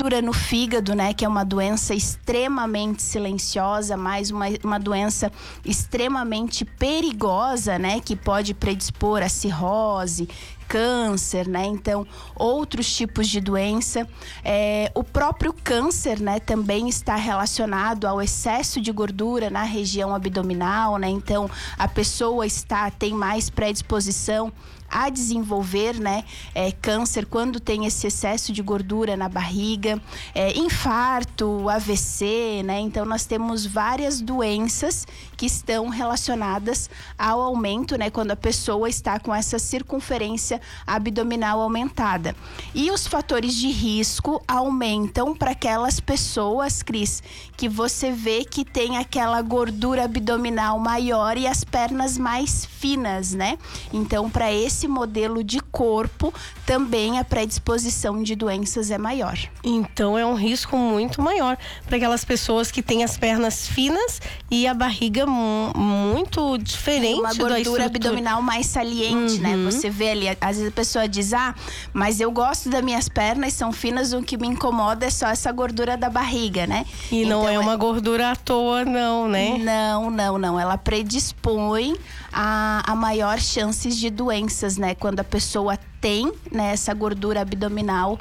gordura no fígado, né, que é uma doença extremamente silenciosa, mas uma doença extremamente perigosa, né, que pode predispor a cirrose, câncer, né? Então, outros tipos de doença. O próprio câncer, né, também está relacionado ao excesso de gordura na região abdominal, né? Então, a pessoa tem mais predisposição a desenvolver, né, câncer quando tem esse excesso de gordura na barriga, infarto, AVC, né? Então nós temos várias doenças que estão relacionadas ao aumento, né, quando a pessoa está com essa circunferência abdominal aumentada. E os fatores de risco aumentam para aquelas pessoas, Cris, que você vê que tem aquela gordura abdominal maior e as pernas mais finas, né? Então, para esse modelo de corpo, também a predisposição de doenças é maior. Então, é um risco muito maior para aquelas pessoas que têm as pernas finas e a barriga muito diferente da estrutura. Uma gordura abdominal mais saliente, né? Você vê ali, às vezes a pessoa diz, mas eu gosto das minhas pernas, são finas, o que me incomoda é só essa gordura da barriga, né? E então, não é uma gordura à toa, não, né? Não. Ela predispõe a maior chances de doenças, né? Quando a pessoa tem, né, essa gordura abdominal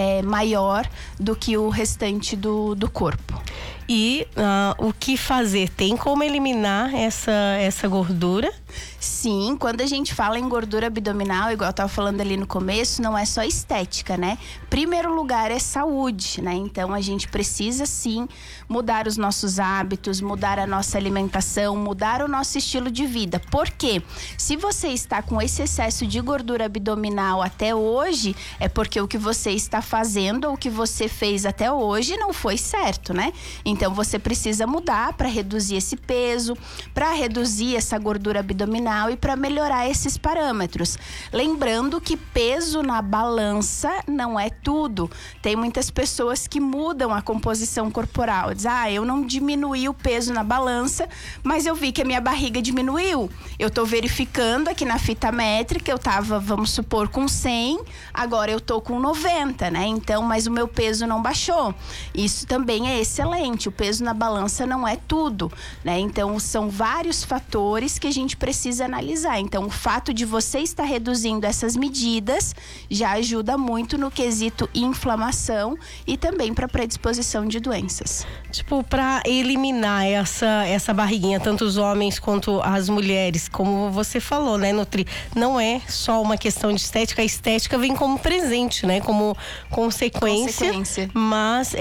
maior do que o restante do corpo. E o que fazer? Tem como eliminar essa gordura? Sim, quando a gente fala em gordura abdominal, igual eu estava falando ali no começo, não é só estética, né? Primeiro lugar é saúde, né? Então a gente precisa sim mudar os nossos hábitos, mudar a nossa alimentação, mudar o nosso estilo de vida. Por quê? Se você está com esse excesso de gordura abdominal até hoje, é porque o que você está fazendo ou o que você fez até hoje não foi certo, né? Então você precisa mudar para reduzir esse peso, para reduzir essa gordura abdominal e para melhorar esses parâmetros. Lembrando que peso na balança não é tudo. Tem muitas pessoas que mudam a composição corporal. Diz, eu não diminuí o peso na balança, mas eu vi que a minha barriga diminuiu. Eu tô verificando aqui na fita métrica, eu tava, vamos supor, com 100, agora eu tô com 90, né? Então, mas o meu peso não baixou. Isso também é excelente. O peso na balança não é tudo, né? Então, são vários fatores que a gente precisa analisar. Então, o fato de você estar reduzindo essas medidas já ajuda muito no quesito inflamação e também para predisposição de doenças. Tipo, para eliminar essa barriguinha, tanto os homens quanto as mulheres, como você falou, né, Nutri? Não é só uma questão de estética, a estética vem como presente, né? Como consequência. Mas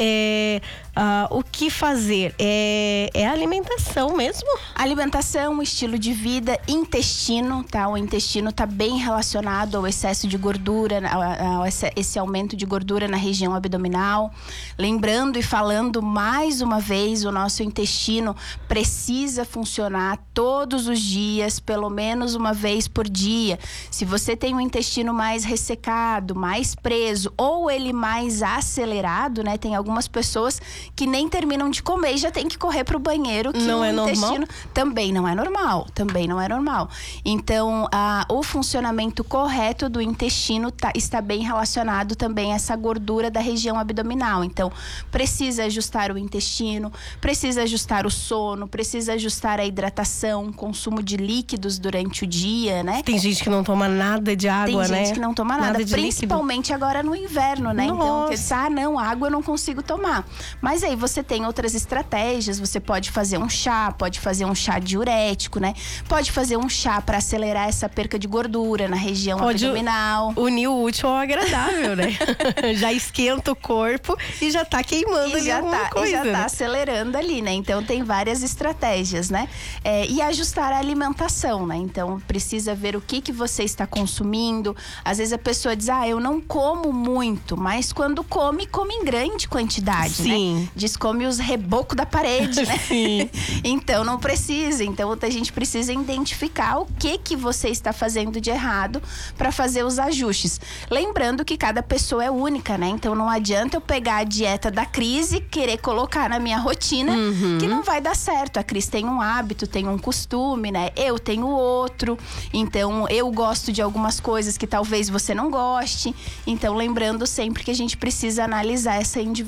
o que fazer? É a alimentação mesmo? Alimentação, estilo de vida, intestino, tá? O intestino tá bem relacionado ao excesso de gordura, esse aumento de gordura na região abdominal. Lembrando e falando mais uma vez, o nosso intestino precisa funcionar todos os dias, pelo menos uma vez por dia. Se você tem um intestino mais ressecado, mais preso, ou ele mais acelerado, né? Tem algumas pessoas que nem terminam de comer e já tem que correr pro banheiro, que não o é intestino normal? Também não é normal. Então, o funcionamento correto do intestino está bem relacionado também a essa gordura da região abdominal. Então, precisa ajustar o intestino, precisa ajustar o sono, precisa ajustar a hidratação, consumo de líquidos durante o dia, né? Tem gente que não toma nada de água, né? Tem gente que não toma nada principalmente agora no inverno, né? Nossa. Então, água eu não consigo tomar. Mas aí você tem outras estratégias, você pode fazer um chá diurético, né? Pode fazer um chá para acelerar essa perca de gordura na região abdominal. Unir o útil ao agradável, né? Já esquenta o corpo e já tá queimando ali alguma coisa. E já tá né? acelerando ali, né? Então tem várias estratégias, né? E ajustar a alimentação, né? Então precisa ver o que você está consumindo. Às vezes a pessoa diz, eu não como muito, mas quando come em grande quantidade, Sim. né? Diz, come os rebocos da parede, né? Sim. Então não precisa. Então a gente precisa identificar o que você está fazendo de errado para fazer os ajustes. Lembrando que cada pessoa é única, né? Então não adianta eu pegar a dieta da Cris e querer colocar na minha rotina, que não vai dar certo. A Cris tem um hábito, tem um costume, né? Eu tenho outro. Então eu gosto de algumas coisas que talvez você não goste. Então lembrando sempre que a gente precisa analisar essa individualidade.